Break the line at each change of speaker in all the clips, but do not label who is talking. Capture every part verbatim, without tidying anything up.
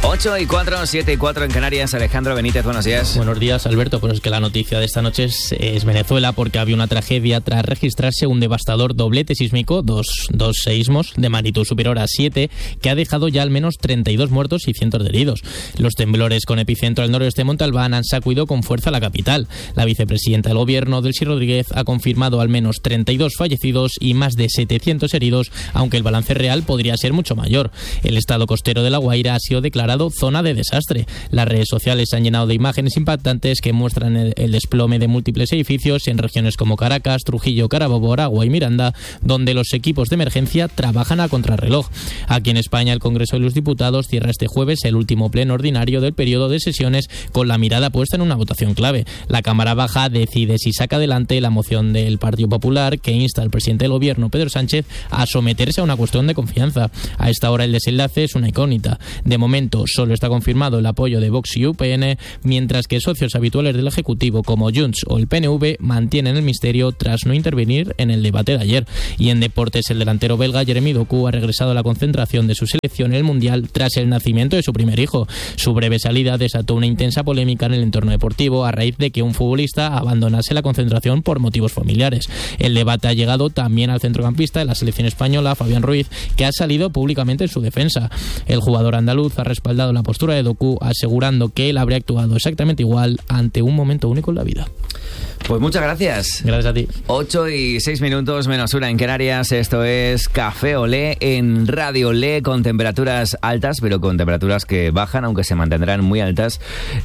ocho y cuatro, siete y cuatro en Canarias. Alejandro Benítez, buenos días.
Buenos días, Alberto. Pues es que la noticia de esta noche es, es Venezuela, porque había una tragedia tras registrarse un devastador doblete sísmico, dos, dos seísmos de magnitud superior a siete, que ha dejado ya al menos treinta y dos muertos y cientos de heridos. Los temblores con epicentro al noroeste de Montalbán han sacudido con fuerza la capital. La vicepresidenta del gobierno, Delcy Rodríguez, ha confirmado al menos treinta y dos fallecidos y más de setecientos heridos, aunque el balance real podría ser mucho mayor. El estado costero de La Guaira ha sido declarado zona de desastre. Las redes sociales se han llenado de imágenes impactantes que muestran el, el desplome de múltiples edificios en regiones como Caracas, Trujillo, Carabobo, Aragua y Miranda, donde los equipos de emergencia trabajan a contrarreloj. Aquí en España, el Congreso de los Diputados cierra este jueves el último pleno ordinario del periodo de sesiones, con la mirada puesta en una votación clave. La Cámara Baja decide si saca adelante la moción del Partido Popular que insta al presidente del gobierno, Pedro Sánchez, a someterse a una cuestión de confianza. A esta hora el desenlace es una incógnita. De momento solo está confirmado el apoyo de Vox y U P N, mientras que socios habituales del Ejecutivo como Junts o el P N V mantienen el misterio tras no intervenir en el debate de ayer. Y en deportes, el delantero belga Jeremy Doku ha regresado a la concentración de su selección en el Mundial tras el nacimiento de su primer hijo. Su breve salida desató una intensa polémica en el entorno deportivo a raíz de que un futbolista abandonase la concentración por motivos familiares. El debate ha llegado también al centrocampista de la selección española, Fabián Ruiz, que ha salido públicamente en su defensa. El jugador andaluz ha respaldado la postura de Doku, asegurando que él habría actuado exactamente igual ante un momento único en la vida.
Pues muchas gracias.
Gracias a ti.
ocho y seis minutos menos una en Canarias. Esto es Café Olé en Radio Olé, con temperaturas altas, pero con temperaturas que bajan, aunque se mantendrán muy altas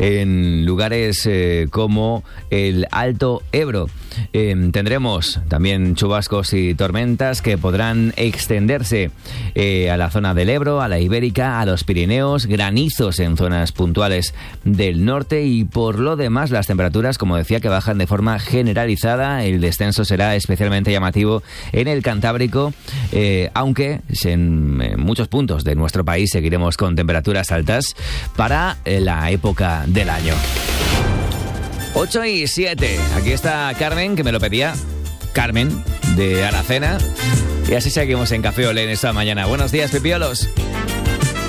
en lugares eh, como el Alto Ebro. Eh, tendremos también chubascos y tormentas que podrán extenderse eh, a la zona del Ebro, a la Ibérica, a los Pirineos, granizos en zonas puntuales del norte, y por lo demás las temperaturas, como decía, que bajan de forma generalizada. El descenso será especialmente llamativo en el Cantábrico, eh, aunque en, en muchos puntos de nuestro país seguiremos con temperaturas altas para eh, la época del año. ocho y siete. Aquí está Carmen, que me lo pedía. Carmen, de Aracena. Y así seguimos en Café Olé en esta mañana. Buenos días, pipiolos.